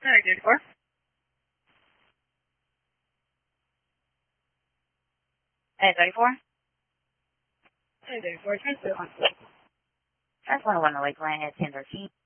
Sorry, 34. Hey, 34. Hey, 34. Transfer 101 to Lakeland at 10:13.